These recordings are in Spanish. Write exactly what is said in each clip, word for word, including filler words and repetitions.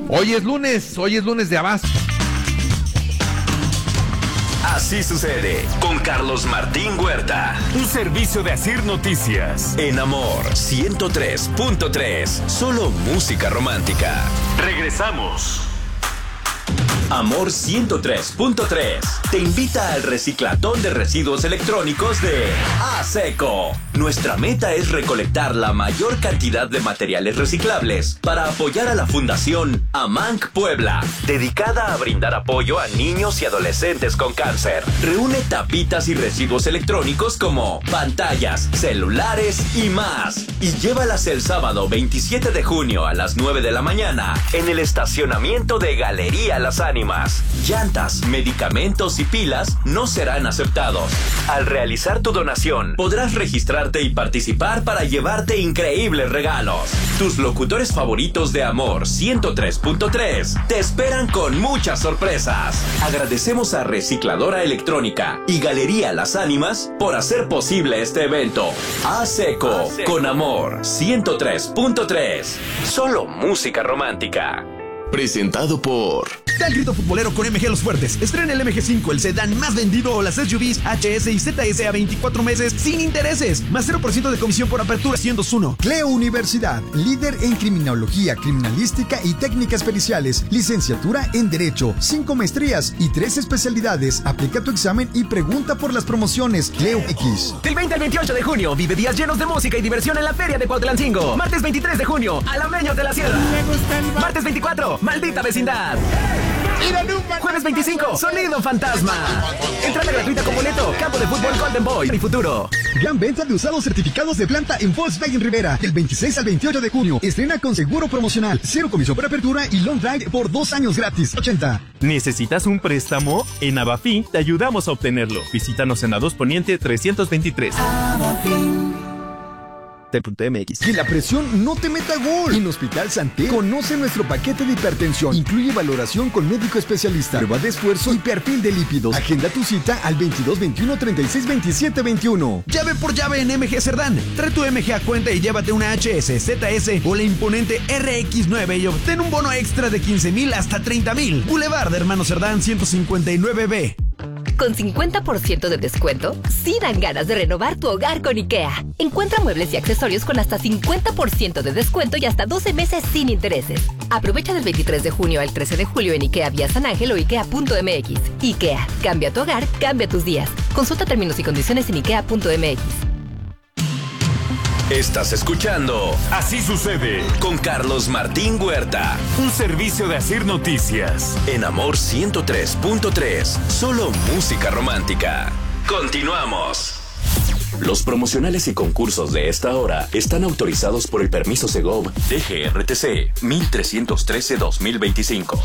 Hoy es lunes, hoy es lunes de Abasto. Así sucede con Carlos Martín Huerta. Un servicio de Asir Noticias. En Amor ciento tres punto tres. Solo música romántica. Regresamos. Amor ciento tres punto tres te invita al reciclatón de residuos electrónicos de ASECO. Nuestra meta es recolectar la mayor cantidad de materiales reciclables para apoyar a la Fundación AMANC Puebla, dedicada a brindar apoyo a niños y adolescentes con cáncer. Reúne tapitas y residuos electrónicos como pantallas, celulares y más, y llévalas el sábado veintisiete de junio a las nueve de la mañana en el estacionamiento de Galería Las Ánimas. Llantas, medicamentos y pilas no serán aceptados. Al realizar tu donación, podrás registrarte y participar para llevarte increíbles regalos. Tus locutores favoritos de Amor ciento tres punto tres te esperan con muchas sorpresas. Agradecemos a Recicladora Electrónica y Galería Las Ánimas por hacer posible este evento. ASECO, con Amor ciento tres punto tres. Solo música romántica. Presentado por... Da el grito futbolero con M G Los Fuertes. Estrena el M G cinco, el sedán más vendido, o las S U Vs H S y Z S a veinticuatro meses sin intereses, más cero por ciento de comisión por apertura ciento uno. Cleo Universidad, líder en criminología, criminalística y técnicas periciales. Licenciatura en Derecho, cinco maestrías y tres especialidades. Aplica tu examen y pregunta por las promociones. Cleo X. Del veinte al veintiocho de junio, vive días llenos de música y diversión en la Feria de Cuautlancingo. Martes veintitrés de junio, Alameños de la Sierra. Martes veinticuatro, Maldita Vecindad. Jueves veinticinco, Sonido Fantasma. Entrada gratuita con boleto. Campo de fútbol Golden Boy y Futuro. Gran venta de usados certificados de planta en Volkswagen Rivera. Del veintiséis al veintiocho de junio. Estrena con seguro promocional. Cero comisión por apertura y long ride por dos años gratis. ochenta. ¿Necesitas un préstamo? En Abafi te ayudamos a obtenerlo. Visítanos en A dos Poniente trescientos veintitrés. Abafi. .mx. Que la presión no te meta gol. En Hospital Santé, conoce nuestro paquete de hipertensión. Incluye valoración con médico especialista, prueba de esfuerzo y perfil de lípidos. Agenda tu cita al veintidós veintiuno treinta y seis veintisiete veintiuno. Llave por llave en M G Cerdán. Trae tu M G a cuenta y llévate una H S, Z S o la imponente R X nueve y obtén un bono extra de quince mil hasta treinta mil. Boulevard de Hermano Cerdán ciento cincuenta y nueve B. Con cincuenta por ciento de descuento, sí dan ganas de renovar tu hogar con IKEA. Encuentra muebles y accesorios con hasta cincuenta por ciento de descuento y hasta doce meses sin intereses. Aprovecha del veintitrés de junio al trece de julio en IKEA vía San Ángel o ikea punto m x. IKEA, cambia tu hogar, cambia tus días. Consulta términos y condiciones en ikea punto m x. Estás escuchando Así Sucede con Carlos Martín Huerta. Un servicio de Asir Noticias. En Amor ciento tres punto tres. Solo música romántica. Continuamos. Los promocionales y concursos de esta hora están autorizados por el permiso Segov D G R T C mil trescientos trece guión dos mil veinticinco.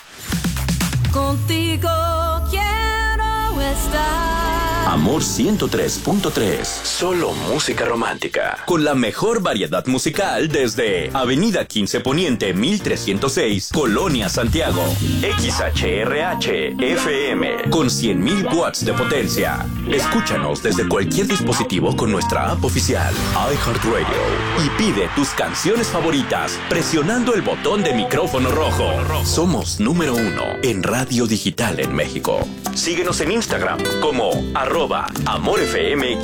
Contigo quiero estar. Amor ciento tres punto tres. Solo música romántica. Con la mejor variedad musical desde Avenida quince Poniente mil trescientos seis, Colonia Santiago. X H R H F M con cien mil watts de potencia. Escúchanos desde cualquier dispositivo con nuestra app oficial iHeartRadio y pide tus canciones favoritas presionando el botón de micrófono rojo. Somos número uno en radio digital en México. Síguenos en Instagram como arroba amorfm-mx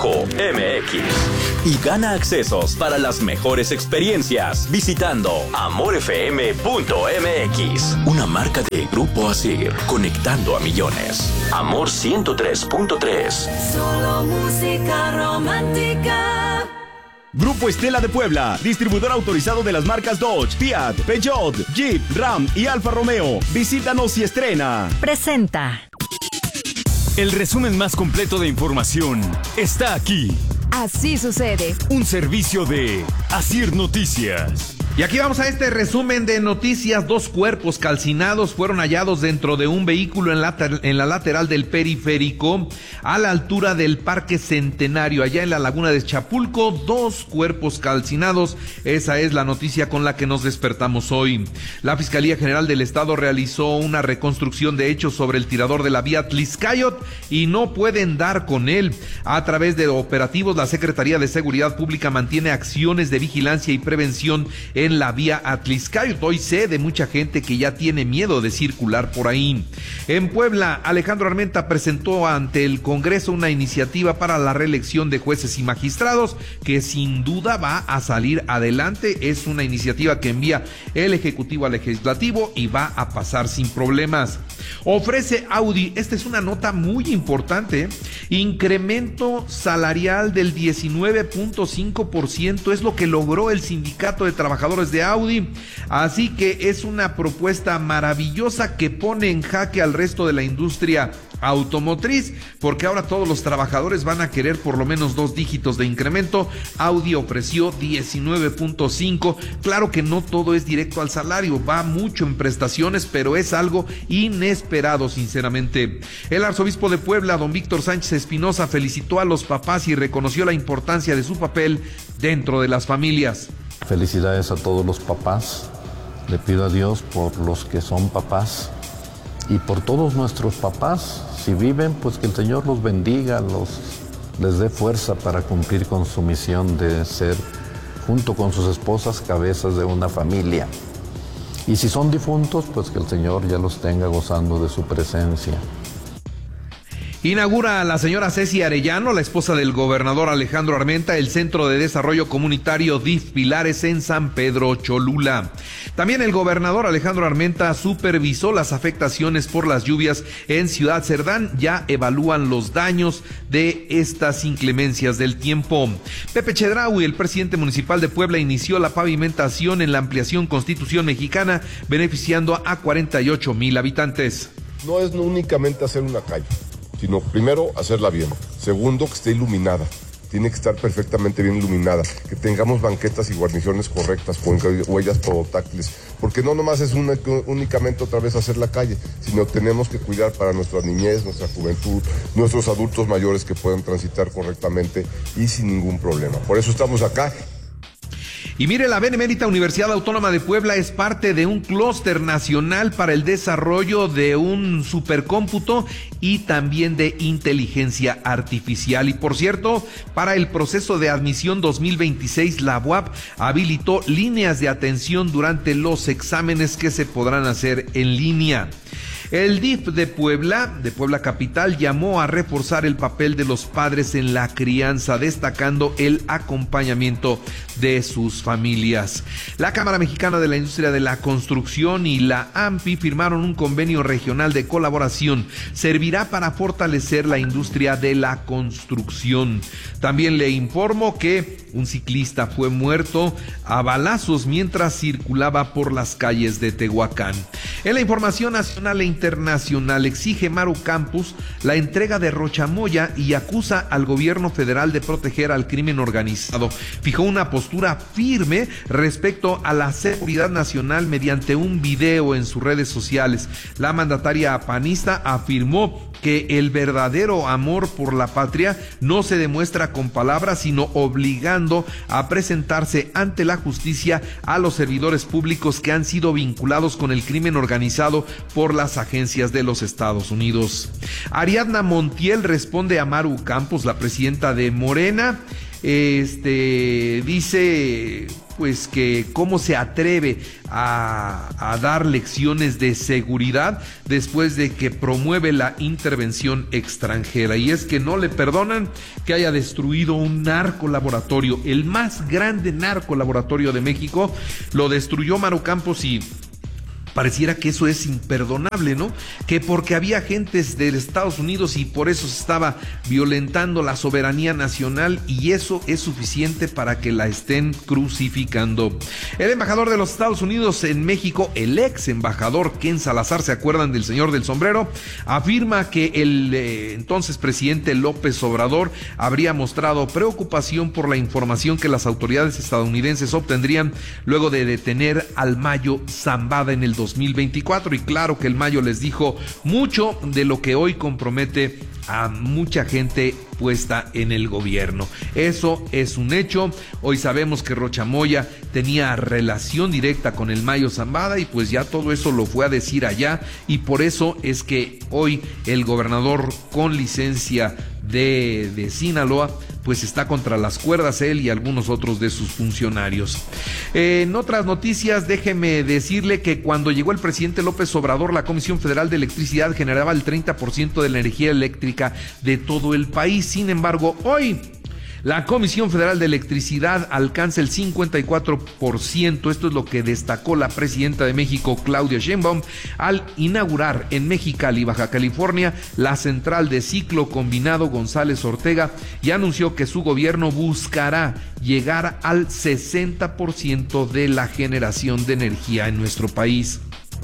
y gana accesos para las mejores experiencias visitando amorfm punto m x. Una marca de Grupo Asir, conectando a millones. Amor ciento tres punto tres. Solo música romántica. Grupo Estela de Puebla, distribuidor autorizado de las marcas Dodge, Fiat, Peugeot, Jeep, Ram y Alfa Romeo. Visítanos y estrena. Presenta. El resumen más completo de información está aquí. Así sucede. Un servicio de Asir Noticias. Y aquí vamos a este resumen de noticias. Dos cuerpos calcinados fueron hallados dentro de un vehículo en la, en la lateral del periférico, a la altura del Parque Centenario, allá en la laguna de Chapulco. Dos cuerpos calcinados. Esa es la noticia con la que nos despertamos hoy. La Fiscalía General del Estado realizó una reconstrucción de hechos sobre el tirador de la vía Tlixcayot y no pueden dar con él. A través de operativos, la Secretaría de Seguridad Pública mantiene acciones de vigilancia y prevención en en la vía Atlixcayo. Doy sé de mucha gente que ya tiene miedo de circular por ahí. En Puebla, Alejandro Armenta presentó ante el Congreso una iniciativa para la reelección de jueces y magistrados que sin duda va a salir adelante. Es una iniciativa que envía el Ejecutivo al Legislativo y va a pasar sin problemas. Ofrece Audi, esta es una nota muy importante, incremento salarial del diecinueve punto cinco por ciento es lo que logró el Sindicato de Trabajadores de Audi, así que es una propuesta maravillosa que pone en jaque al resto de la industria automotriz, porque ahora todos los trabajadores van a querer por lo menos dos dígitos de incremento. Audi ofreció diecinueve punto cinco. Claro que no todo es directo al salario, va mucho en prestaciones, pero es algo inesperado, sinceramente. El arzobispo de Puebla, don Víctor Sánchez Espinosa, felicitó a los papás y reconoció la importancia de su papel dentro de las familias. Felicidades a todos los papás. Le pido a Dios por los que son papás y por todos nuestros papás. Si viven, pues que el Señor los bendiga, los, les dé fuerza para cumplir con su misión de ser, junto con sus esposas, cabezas de una familia. Y si son difuntos, pues que el Señor ya los tenga gozando de su presencia. Inaugura la señora Ceci Arellano, la esposa del gobernador Alejandro Armenta, el Centro de Desarrollo Comunitario D I F Pilares en San Pedro Cholula. También el gobernador Alejandro Armenta supervisó las afectaciones por las lluvias en Ciudad Cerdán. Ya evalúan los daños de estas inclemencias del tiempo. Pepe Chedraui, el presidente municipal de Puebla, inició la pavimentación en la ampliación Constitución Mexicana, beneficiando a cuarenta y ocho mil habitantes. No es únicamente hacer una calle, sino primero hacerla bien, segundo que esté iluminada, tiene que estar perfectamente bien iluminada, que tengamos banquetas y guarniciones correctas con huellas protáctiles, porque no nomás es una, únicamente otra vez hacer la calle, sino tenemos que cuidar para nuestra niñez, nuestra juventud, nuestros adultos mayores que puedan transitar correctamente y sin ningún problema. Por eso estamos acá. Y mire, la Benemérita Universidad Autónoma de Puebla es parte de un clúster nacional para el desarrollo de un supercómputo y también de inteligencia artificial. Y por cierto, para el proceso de admisión dos mil veintiséis, la U A P habilitó líneas de atención durante los exámenes que se podrán hacer en línea. El D I F de Puebla, de Puebla Capital, llamó a reforzar el papel de los padres en la crianza, destacando el acompañamiento de sus familias. La Cámara Mexicana de la Industria de la Construcción y la A M P I firmaron un convenio regional de colaboración. Servirá para fortalecer la industria de la construcción. También le informo que un ciclista fue muerto a balazos mientras circulaba por las calles de Tehuacán. En la información nacional e internacional, exige Maru Campos la entrega de Rochamoya y acusa al gobierno federal de proteger al crimen organizado. Fijó una postura firme respecto a la seguridad nacional mediante un video en sus redes sociales. La mandataria panista afirmó que el verdadero amor por la patria no se demuestra con palabras, sino obligando a presentarse ante la justicia a los servidores públicos que han sido vinculados con el crimen organizado por las agencias de los Estados Unidos. Ariadna Montiel responde a Maru Campos, la presidenta de Morena. Este dice pues que cómo se atreve a, a dar lecciones de seguridad después de que promueve la intervención extranjera. Y es que no le perdonan que haya destruido un narcolaboratorio, el más grande narcolaboratorio de México. Lo destruyó Maru Campos y pareciera que eso es imperdonable, ¿no? Que porque había agentes de Estados Unidos y por eso se estaba violentando la soberanía nacional, y eso es suficiente para que la estén crucificando. El embajador de los Estados Unidos en México, el ex embajador Ken Salazar, ¿se acuerdan del señor del sombrero? Afirma que el eh, entonces presidente López Obrador habría mostrado preocupación por la información que las autoridades estadounidenses obtendrían luego de detener al Mayo Zambada en el dos mil veinticuatro, y claro que el Mayo les dijo mucho de lo que hoy compromete a mucha gente puesta en el gobierno. Eso es un hecho. Hoy sabemos que Rochamoya tenía relación directa con el Mayo Zambada y pues ya todo eso lo fue a decir allá, y por eso es que hoy el gobernador con licencia de, de Sinaloa, pues está contra las cuerdas él y algunos otros de sus funcionarios. Eh, en otras noticias, déjeme decirle que cuando llegó el presidente López Obrador, la Comisión Federal de Electricidad generaba el treinta por ciento de la energía eléctrica de todo el país. Sin embargo, hoy la Comisión Federal de Electricidad alcanza el cincuenta y cuatro por ciento. Esto es lo que destacó la presidenta de México, Claudia Sheinbaum, al inaugurar en Mexicali, Baja California, la central de ciclo combinado González Ortega, y anunció que su gobierno buscará llegar al sesenta por ciento de la generación de energía en nuestro país.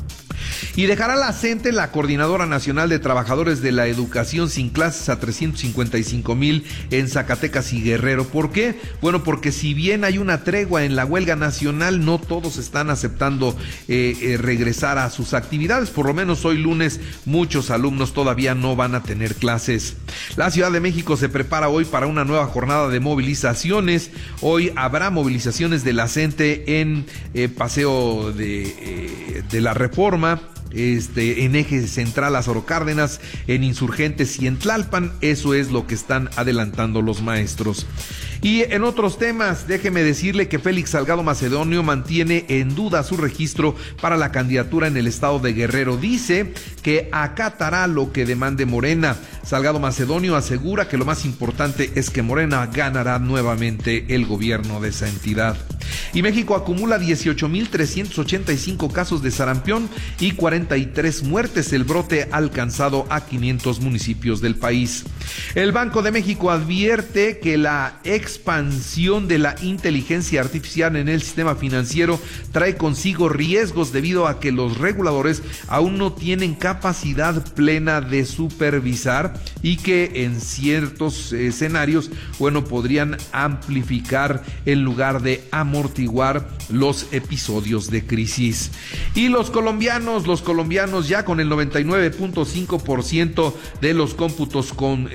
Y dejará la CENTE, la Coordinadora Nacional de Trabajadores de la Educación, sin clases a trescientos cincuenta y cinco mil en Zacatecas y Guerrero. ¿Por qué? Bueno, porque si bien hay una tregua en la huelga nacional, no todos están aceptando eh, eh, regresar a sus actividades. Por lo menos hoy lunes muchos alumnos todavía no van a tener clases. La Ciudad de México se prepara hoy para una nueva jornada de movilizaciones. Hoy habrá movilizaciones de la CENTE en eh, Paseo de, eh, de la Reforma, Este, en Eje Central Lázaro Cárdenas, en Insurgentes y en Tlalpan. Eso es lo que están adelantando los maestros. Y en otros temas, déjeme decirle que Félix Salgado Macedonio mantiene en duda su registro para la candidatura en el estado de Guerrero. Dice que acatará lo que demande Morena. Salgado Macedonio asegura que lo más importante es que Morena ganará nuevamente el gobierno de esa entidad. Y México acumula dieciocho mil trescientos ochenta y cinco casos de sarampión y cuarenta y tres muertes. El brote ha alcanzado a quinientos municipios del país. El Banco de México advierte que la expansión de la inteligencia artificial en el sistema financiero trae consigo riesgos debido a que los reguladores aún no tienen capacidad plena de supervisar y que en ciertos escenarios, bueno, podrían amplificar en lugar de amortiguar los episodios de crisis. Y los colombianos, los colombianos ya con el noventa y nueve punto cinco por ciento de los cómputos con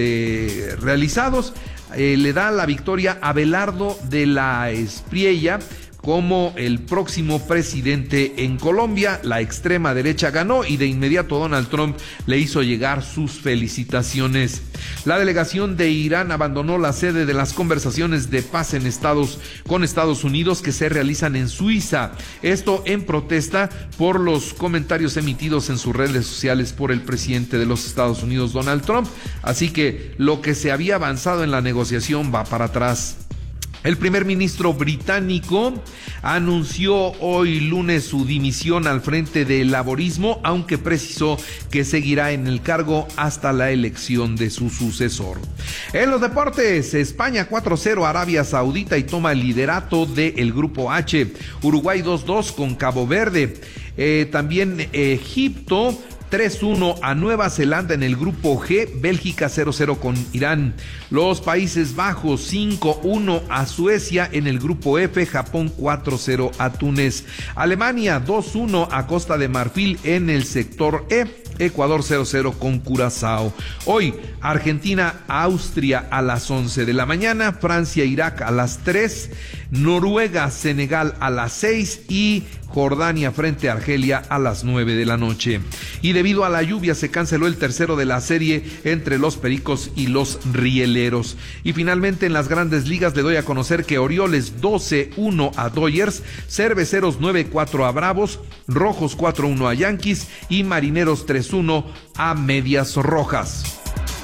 este realizados, eh, le da la victoria a Abelardo de la Espriella como el próximo presidente en Colombia. La extrema derecha ganó y de inmediato Donald Trump le hizo llegar sus felicitaciones. La delegación de Irán abandonó la sede de las conversaciones de paz en Estados con Estados Unidos que se realizan en Suiza. Esto en protesta por los comentarios emitidos en sus redes sociales por el presidente de los Estados Unidos, Donald Trump. Así que lo que se había avanzado en la negociación va para atrás. El primer ministro británico anunció hoy lunes su dimisión al frente del laborismo, aunque precisó que seguirá en el cargo hasta la elección de su sucesor. En los deportes, España cuatro cero a Arabia Saudita y toma el liderato del Grupo H. Uruguay dos dos con Cabo Verde. Eh, también Egipto tres uno a Nueva Zelanda en el Grupo G, Bélgica cero cero con Irán. Los Países Bajos cinco uno a Suecia en el Grupo F, Japón cuatro cero a Túnez. Alemania dos uno a Costa de Marfil en el sector E, Ecuador cero cero con Curazao. Hoy, Argentina, Austria a las once de la mañana, Francia, Irak a las tres, Noruega, Senegal a las seis y Jordania frente a Argelia a las nueve de la noche. Y debido a la lluvia se canceló el tercero de la serie entre los Pericos y los Rieleros. Y finalmente en las Grandes Ligas le doy a conocer que Orioles doce uno a Dodgers, Cerveceros nueve cuatro a Bravos, Rojos cuatro uno a Yankees y Marineros tres uno a Medias Rojas.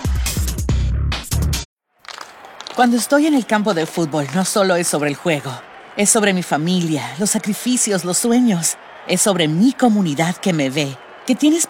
Cuando estoy en el campo de fútbol no solo es sobre el juego. Es sobre mi familia, los sacrificios, los sueños. Es sobre mi comunidad que me ve, que tiene esperanza